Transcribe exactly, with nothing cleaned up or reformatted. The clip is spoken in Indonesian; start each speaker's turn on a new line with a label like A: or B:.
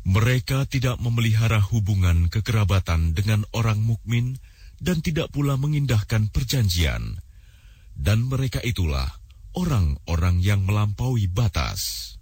A: Mereka tidak memelihara hubungan kekerabatan dengan orang mukmin dan tidak pula mengindahkan perjanjian. Dan mereka itulah orang-orang yang melampaui batas.